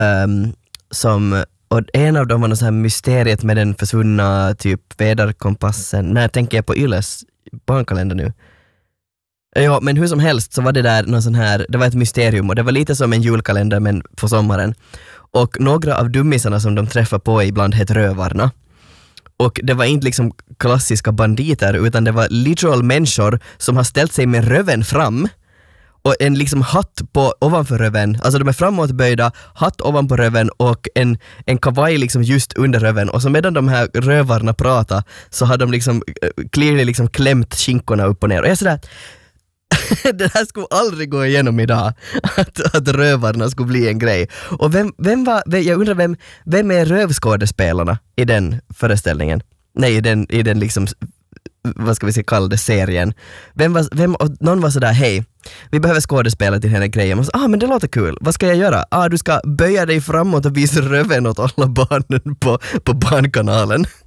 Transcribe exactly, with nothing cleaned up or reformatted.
um, som, och en av dem var något så här mysteriet med den försvunna typ väderkompassen. När tänker jag på Yles barnkalender nu? Ja, men hur som helst så var det där någon sån här, det var ett mysterium och det var lite som en julkalender men på sommaren. Och några av dummisarna som de träffar på ibland heter rövarna. Och det var inte liksom klassiska banditer utan det var literal människor som har ställt sig med röven fram och en liksom hatt på ovanför röven, alltså de är framåtböjda, hatt ovanpå röven och en, en kavaj liksom just under röven, och så medan de här rövarna pratar så har de liksom clearly liksom klämt skinkorna upp och ner och jag är sådär det här skulle aldrig gå igenom idag att, att rövarna skulle bli en grej. Och vem, vem var, jag undrar vem, vem är rövskådespelarna i den föreställningen? Nej, i den, i den liksom, vad ska vi säga, kalla det, serien. Vem var, vem, någon var sådär, hej, vi behöver skådespela till den här grejen. Och så, ah, men det låter kul. Vad ska jag göra? Ah, du ska böja dig framåt och visa röven åt alla barnen på, på barnkanalen.